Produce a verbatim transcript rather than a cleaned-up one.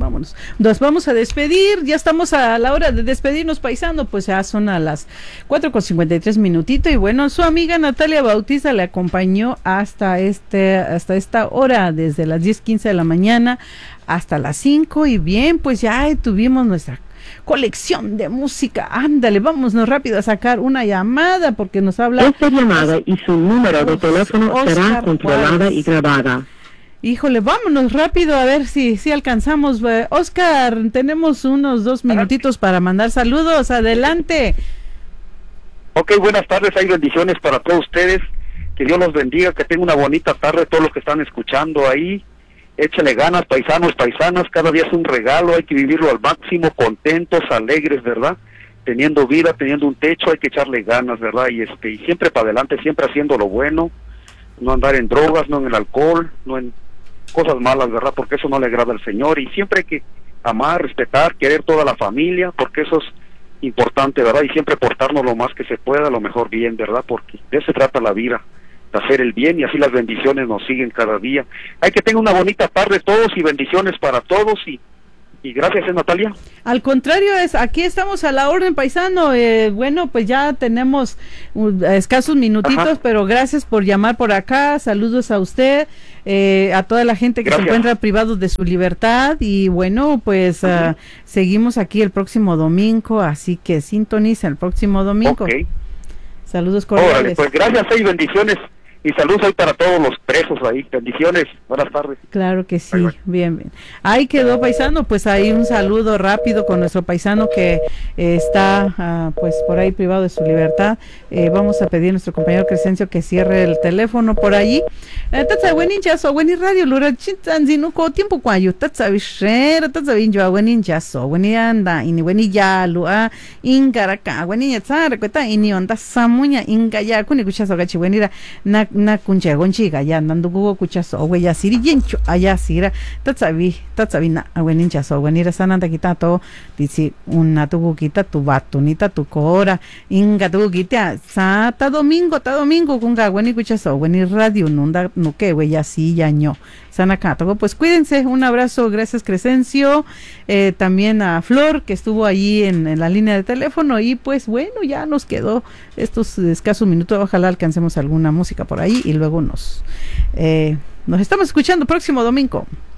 vámonos. Nos vamos a despedir, ya estamos a la hora de despedirnos, paisano, pues ya son a las cuatro con cincuenta y tres minutitos, y bueno, su amiga Natalia Bautista le acompañó hasta este, hasta esta hora, desde las diez quince de la mañana hasta las cinco, y bien, pues ya tuvimos nuestra colección de música. Ándale, vámonos rápido a sacar una llamada, porque nos habla... Esta llamada y su número de teléfono Oscar será controlada Juárez. y grabada. Híjole, vámonos rápido a ver si, si alcanzamos. Eh, Oscar, tenemos unos dos minutitos para mandar saludos. Adelante. Ok, buenas tardes, hay bendiciones para todos ustedes. Que Dios los bendiga, que tengan una bonita tarde todos los que están escuchando ahí. Échale ganas, paisanos, paisanas, cada día es un regalo, hay que vivirlo al máximo, contentos, alegres, ¿verdad? Teniendo vida, teniendo un techo, hay que echarle ganas, ¿verdad? Y este y siempre para adelante, siempre haciendo lo bueno, no andar en drogas, no en el alcohol, no en cosas malas, ¿verdad? Porque eso no le agrada al Señor, y siempre hay que amar, respetar, querer toda la familia, porque eso es importante, ¿verdad? Y siempre portarnos lo más que se pueda, lo mejor bien, ¿verdad? Porque de eso se trata la vida, de hacer el bien, y así las bendiciones nos siguen cada día. Hay que tener una bonita tarde todos, y bendiciones para todos, y Y gracias, ¿eh, Natalia? Al contrario, es aquí estamos a la orden, paisano. Eh, bueno, pues ya tenemos uh, escasos minutitos, Ajá. pero gracias por llamar por acá. Saludos a usted, eh, a toda la gente que gracias. se encuentra privados de su libertad. Y bueno, pues uh, seguimos aquí el próximo domingo, así que sintoniza el próximo domingo. Okay. Saludos cordiales. Órale, pues gracias y bendiciones. Y saludos ahí para todos los presos ahí. Bendiciones. Buenas tardes. Claro que sí. Bye, bye. Bien, bien. Ahí quedó, paisano. Pues ahí un saludo rápido con nuestro paisano que eh, está uh, pues por ahí privado de su libertad. Eh, vamos a pedir a nuestro compañero Crescencio que cierre el teléfono por allí. Tatsa bueninchazo, bueni radio, lura chitanzinuko tiempo cuayo. Tatsa bishera, tatsa binjo, bueninchazo, bueni anda, ini bueni yalu, a ingaraka, bueni yatsara, cueta, ini onda samuña, ingaya, kuni kuchazo gachi, buenira, na na kunche gonchiga ya nandugo kuchaso we ya siri yencho aya sira tatsabi tatsabi na weninchaso wenira sananda kitato dici una tugu kita tu batunita tu cora inga tugu kita sa ta domingo ta domingo kunga weni kuchaso weni radio nunda nuke we ya si ya ño sana kato. Pues cuídense, un abrazo, gracias Crescencio, eh, también a Flor que estuvo allí en, en la línea de teléfono, y pues bueno, ya nos quedó estos escasos minutos, ojalá alcancemos alguna música por ahí y luego nos eh, nos estamos escuchando próximo domingo.